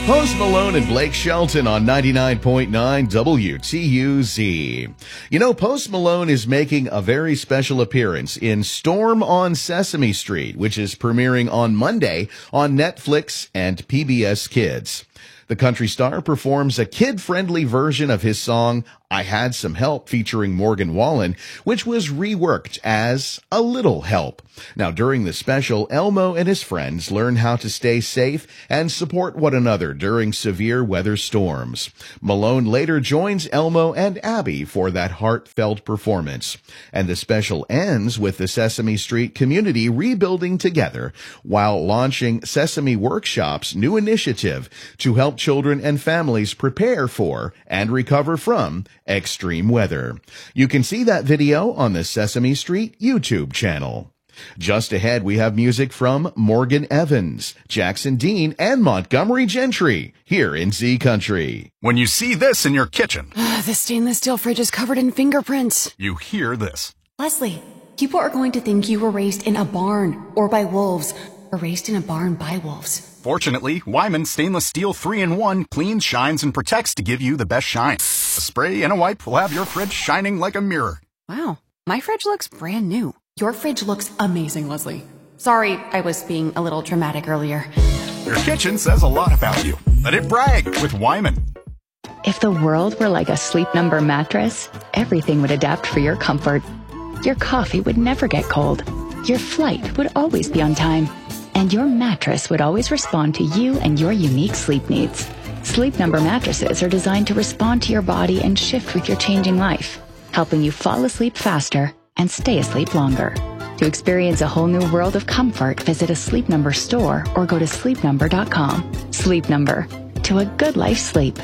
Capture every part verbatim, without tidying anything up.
Post Malone and Blake Shelton on ninety-nine point nine W T U Z. You know, Post Malone is making a very special appearance in Storm on Sesame Street, which is premiering on Monday on Netflix and P B S Kids. The country star performs a kid-friendly version of his song, I Had Some Help, featuring Morgan Wallen, which was reworked as A Little Help. Now, during the special, Elmo and his friends learn how to stay safe and support one another during severe weather storms. Malone later joins Elmo and Abby for that heartfelt performance. And the special ends with the Sesame Street community rebuilding together while launching Sesame Workshop's new initiative to help children and families prepare for and recover from extreme weather. You can see that video on the Sesame Street YouTube channel. Just ahead, we have music from Morgan Evans, Jackson Dean, and Montgomery Gentry here in Z Country. When you see this in your kitchen, The stainless steel fridge is covered in fingerprints. you hear this. Leslie, people are going to think you were raised in a barn or by wolves or raised in a barn by wolves. Fortunately, Wyman Stainless Steel three in one cleans, shines, and protects to give you the best shine. A spray and a wipe will have your fridge shining like a mirror. Wow, my fridge looks brand new. Your fridge looks amazing, Leslie. Sorry, I was being a little dramatic earlier. Your kitchen says a lot about you. Let it brag with Wyman. If the world were like a Sleep Number mattress, everything would adapt for your comfort. Your coffee would never get cold. Your flight would always be on time. And your mattress would always respond to you and your unique sleep needs. Sleep Number mattresses are designed to respond to your body and shift with your changing life, helping you fall asleep faster and stay asleep longer. To experience a whole new world of comfort, visit a Sleep Number store or go to sleep number dot com. Sleep Number. To a good life sleep.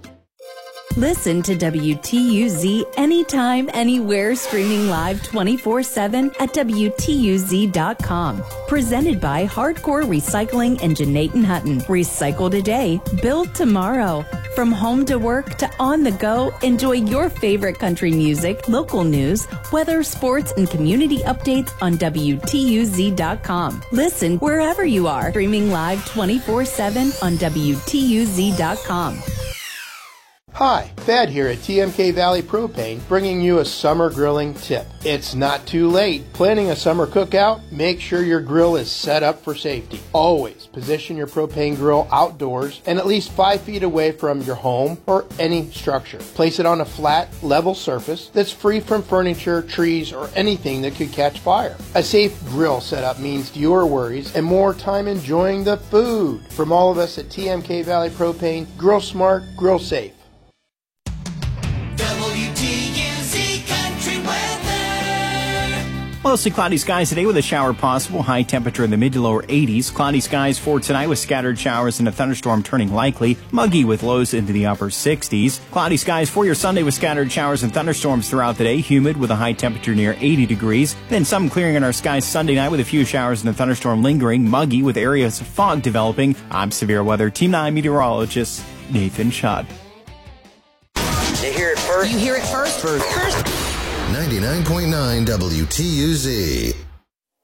Listen to W T U Z anytime, anywhere, streaming live twenty-four seven at W T U Z dot com. Presented by Hardcore Recycling and Janaten Hutton. Recycle today, build tomorrow. From home to work to on the go, enjoy your favorite country music, local news, weather, sports, and community updates on W T U Z dot com. Listen wherever you are, streaming live twenty-four seven on W T U Z dot com. Hi, Thad here at T M K Valley Propane, bringing you a summer grilling tip. It's not too late. Planning a summer cookout? Make sure your grill is set up for safety. Always position your propane grill outdoors and at least five feet away from your home or any structure. Place it on a flat, level surface that's free from furniture, trees, or anything that could catch fire. A safe grill setup means fewer worries and more time enjoying the food. From all of us at T M K Valley Propane, grill smart, grill safe. W T U Z Country Weather. Mostly cloudy skies today with a shower possible. High temperature in the mid to lower eighties. Cloudy skies for tonight with scattered showers and a thunderstorm turning likely. Muggy with lows into the upper sixties. Cloudy skies for your Sunday with scattered showers and thunderstorms throughout the day. Humid with a high temperature near eighty degrees. Then some clearing in our skies Sunday night with a few showers and a thunderstorm lingering. Muggy with areas of fog developing. I'm Severe Weather Team nine meteorologist Nathan Schott. You hear it first. You hear it first? First. ninety-nine point nine W T U Z.